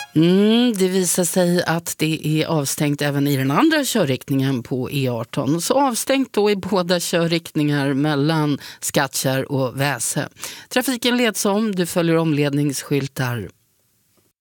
Det visar sig att det är avstängt även i den andra körriktningen på E18. Så avstängt då i båda körriktningar mellan Skattkärr och Väse. Trafiken leds om, du följer omledningsskyltar.